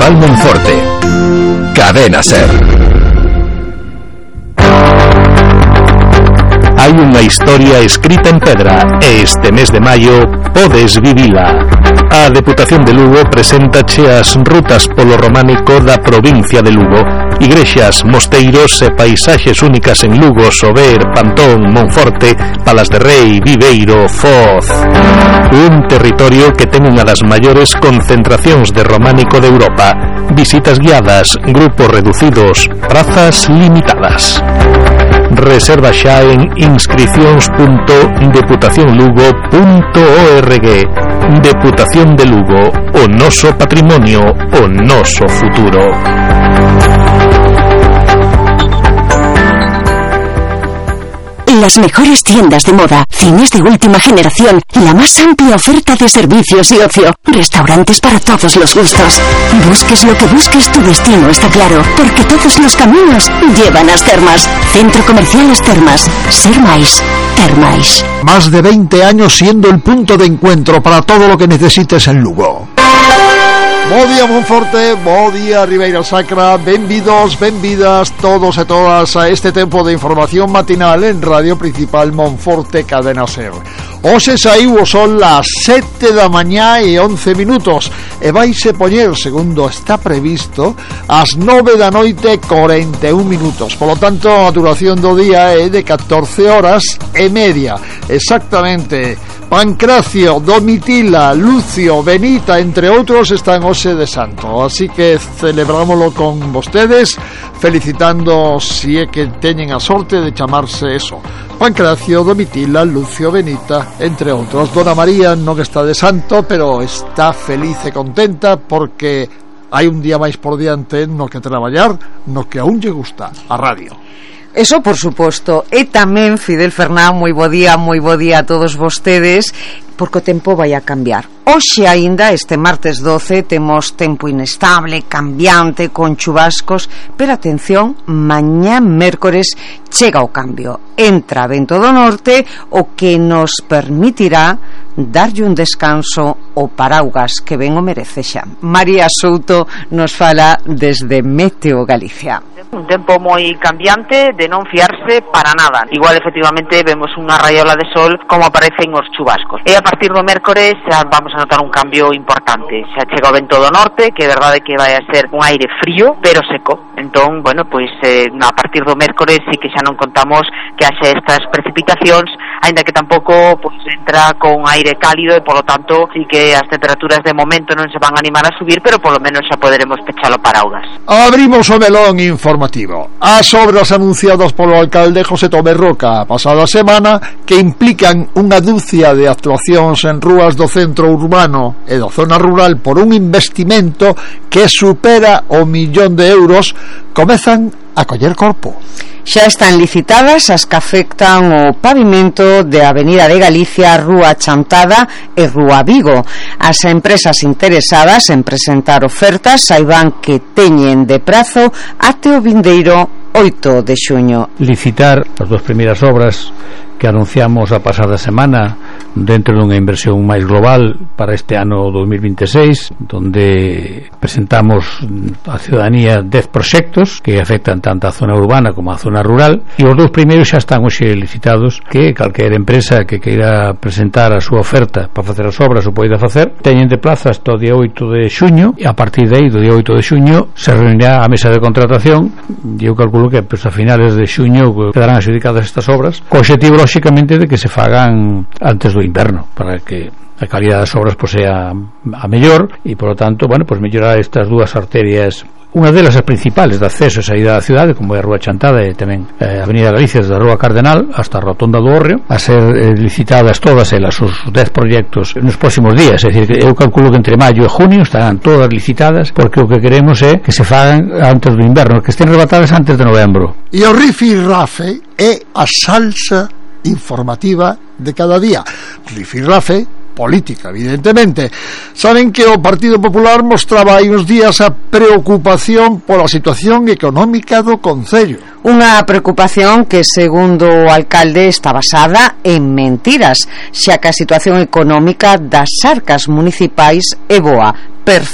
Principal Monforte. Cadena Ser. Hai unha historia escrita en pedra e este mes de maio podes vivila. A Deputación de Lugo preséntache as rutas polo románico da provincia de Lugo. Igrexas, mosteiros e paisaxes únicas en Lugo, Sober, Pantón, Monforte, Palas de Rei, Viveiro, Foz. Un territorio que ten unha das maiores concentracións de románico de Europa. Visitas guiadas, grupos reducidos, prazas limitadas. Reserva xa en inscripcións.deputacionlugo.org. Deputación de Lugo, o noso patrimonio, o noso futuro. Las mejores tiendas de moda, cines de última generación, la más amplia oferta de servicios y ocio, restaurantes para todos los gustos. Busques lo que busques, tu destino está claro, porque todos los caminos llevan a As Termas. Centro Comercial As Termas. Ser máis, ter máis. Más de 20 años siendo el punto de encuentro para todo lo que necesites en Lugo. Bo día Monforte, bo día Ribeira Sacra, benvidos, benvidas todos e todas a este tempo de información matinal en Radio Principal Monforte Cadena Ser. Hoxe saiu o sol ás 7 da mañá e 11 minutos e vaise poñer, segundo está previsto, ás 9 da noite e 41 minutos. Por lo tanto, a duración do día é de 14 horas e media. Exactamente. Pancracio, Domitila, Lucio, Benita, entre outros, están hoxe de santo. Así que celebrámoslo con vostedes, felicitando si é que teñen a sorte de chamarse eso. Pancracio, Domitila, Lucio, Benita, entre outros. Dona María non está de santo, pero está feliz e contenta porque hai un día máis por diante no que traballar, no que aún lle gusta, a radio. Eso por suposto. E tamén, Fidel Fernán, moi bo día a todos vostedes, porque o tempo vai a cambiar. Hoxe aínda, este martes 12, temos tempo inestable, cambiante, con chubascos, pero atención, mañá mércores chega o cambio. Entra vento do norte, o que nos permitirá darlle un descanso ao paraugas, que ben o merece xa. María Souto nos fala desde Meteo Galicia. Un tempo moi cambiante, de non fiarse para nada. Igual, efectivamente, vemos unha raiola de sol como aparecen os chubascos. E a partir do mércores xa vamos a notar un cambio importante. Xa chega o vento do norte, que é verdade que vai a ser un aire frío, pero seco. Entón, bueno, pois a partir do mércores sí que xa non contamos que haxe estas precipitacións, aínda que tampouco pois entra con aire cálido e, polo tanto, sí que as temperaturas de momento non se van a animar a subir, pero polo menos xa poderemos pechalo paraugas. Abrimos o melón informativo. As obras anunciadas polo alcalde José Tomé Roca a pasada semana, que implican unha dúcia de actuacións en rúas do centro urbano e da zona rural por un investimento que supera o 1.000.000 de euros, comezan a coller corpo. Xa están licitadas as que afectan o pavimento de Avenida de Galicia, Rúa Chantada e Rúa Vigo. As empresas interesadas en presentar ofertas saiban que teñen de prazo até o vindeiro 8 de xuño. Licitar as dúas primeiras obras que anunciamos a pasada semana dentro dunha inversión máis global para este ano 2026, donde presentamos á ciudadanía 10 proxectos que afectan tanto a zona urbana como a zona rural, e os dous primeiros xa están hoxe licitados, que calquera empresa que queira presentar a súa oferta para facer as obras o poida facer. Teñen de plaza hasta o día 8 de xuño, e a partir de aí, do día 8 de xuño, se reunirá a mesa de contratación, e eu calculo que pues, a finales de xuño quedarán adjudicadas estas obras, co obxectivo lóxicamente de que se fagan antes do inverno, para que a calidad das obras pues, sea a mellor, e por lo tanto, bueno, pues mellorar estas dúas arterias, unha delas as principales de acceso e saída da cidade, como é a Rúa Chantada e tamén a Avenida Galicia, desde a Rúa Cardenal hasta a Rotonda do Hórreo, a ser licitadas todas elas, os 10 proxectos nos próximos días. É dicir, que eu calculo que entre maio e junio estarán todas licitadas, porque o que queremos é que se fagan antes do inverno, que estén rebatadas antes de novembro. E o rifirrafe é a salsa informativa de cada día. Rifirrafe política, evidentemente. Saben que o Partido Popular mostraba hai uns días a preocupación pola situación económica do concello. Unha preocupación que, segundo o alcalde, está basada en mentiras, xa que a situación económica das arcas municipais é boa,